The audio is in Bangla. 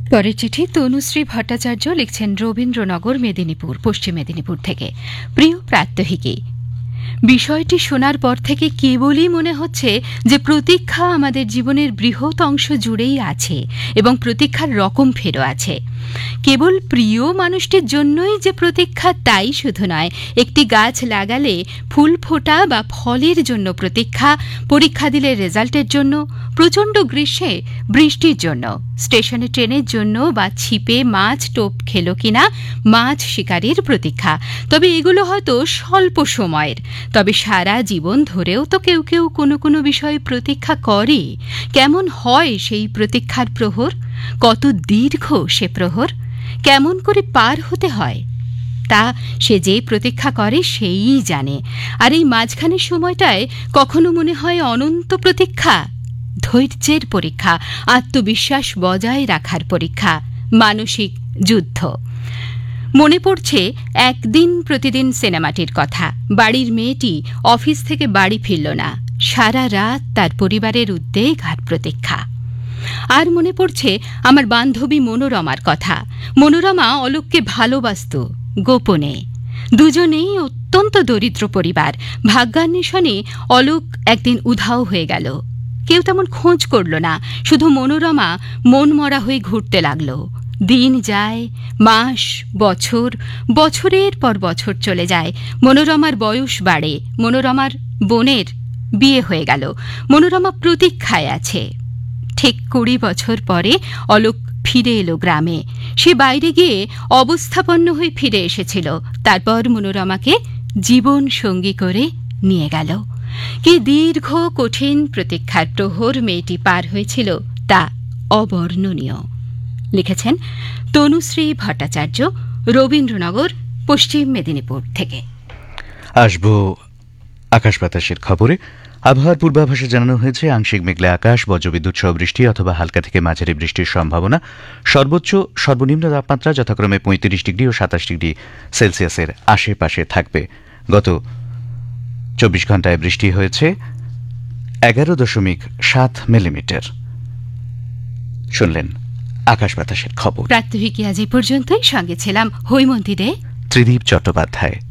পরের চিঠি তনুশ্রী ভট্টাচার্য লিখছেন রবীন্দ্রনগর, মেদিনীপুর, পশ্চিম মেদিনীপুর থেকে। প্রিয় প্রাত্যহিকী, বিষয়টি শোনার পর থেকে কেবলই মনে হচ্ছে যে প্রতীক্ষা আমাদের জীবনের বৃহৎ অংশ জুড়েই আছে এবং প্রতীক্ষার রকম ফেরও আছে। কেবল প্রিয় মানুষটির জন্যই যে প্রতীক্ষা তাই শুধু নয়, একটি গাছ লাগালে ফুল ফোটা বা ফলের জন্য প্রতীক্ষা, পরীক্ষা দিলে রেজাল্টের জন্য, প্রচণ্ড গ্রীষ্মে বৃষ্টির জন্য, স্টেশনে ট্রেনের জন্য বা ছিপে মাছ টোপ খেলো কিনা মাছ শিকারীর প্রতীক্ষা। তবে এগুলো হয়তো স্বল্প সময়ের, তবে সারা জীবন ধরেও তো কেউ কেউ কোনো কোনো বিষয়ে প্রতীক্ষা করে। কেমন হয় সেই প্রতীক্ষার প্রহর, কত দীর্ঘ সে প্রহর, কেমন করে পার হতে হয় তা সে যে প্রতীক্ষা করে সেই জানে। আর এই মাঝখানের সময়টায় কখনো মনে হয় অনন্ত প্রতীক্ষা, ধৈর্যের পরীক্ষা, আত্মবিশ্বাস বজায় রাখার পরীক্ষা, মানসিক যুদ্ধ। মনে পড়ছে একদিন প্রতিদিন সিনেমাটির কথা। বাড়ির মেয়েটি অফিস থেকে বাড়ি ফিরল না, সারা রাত তার পরিবারের উদ্বেগ আর প্রতীক্ষা। আর মনে পড়ছে আমার বান্ধবী মনোরমার কথা। মনোরমা অলোককে ভালোবাসত গোপনে। দুজনেই অত্যন্ত দরিদ্র পরিবার। ভাগ্যান্বেষণে অলোক একদিন উধাও হয়ে গেল। কেউ তেমন খোঁজ করল না, শুধু মনোরমা মন মরা হয়ে ঘুরতে লাগল। দিন যায়, মাস, বছর, বছরের পর বছর চলে যায়। মনোরমার বয়স বাড়ে, মনোরমার বোনের বিয়ে হয়ে গেল। মনোরমা প্রতীক্ষায় আছে। ঠিক 20 বছর পরে অলোক ফিরে এলো গ্রামে। সে বাইরে গিয়ে অবস্থাপন্ন হয়ে ফিরে এসেছিল। তারপর মনোরমাকে জীবন সঙ্গী করে নিয়ে গেল। কি দীর্ঘ কঠিন প্রতীক্ষার প্রহর মেয়েটি পার হয়েছিল তা অবর্ণনীয়। লিখেছেন তনুশ্রী ভট্টাচার্য, রবীন্দ্রনগর, পশ্চিম মেদিনীপুর থেকে। আসবো আকাশ বাতাসের খবরে। আবহাওয়ার পূর্বাভাসে জানানো হয়েছে আংশিক মেঘলা আকাশ, বজ্রবিদ্যুৎ সহ বৃষ্টি অথবা হালকা থেকে মাঝারি বৃষ্টির সম্ভাবনা। সর্বোচ্চ সর্বনিম্ন তাপমাত্রা যথাক্রমে 35 ডিগ্রি ও 27 ডিগ্রি সেলসিয়াসের আশেপাশে থাকবে। গত 24 ঘন্টায় বৃষ্টি হয়েছে 11.7 মিলিমিটার। শুনলেন আকাশ বাতাসের খবর। প্রাত্যহিকী আজ এই পর্যন্তই। সঙ্গে ছিলাম হৈমন্তী দে, ত্রিদীপ চট্টোপাধ্যায়।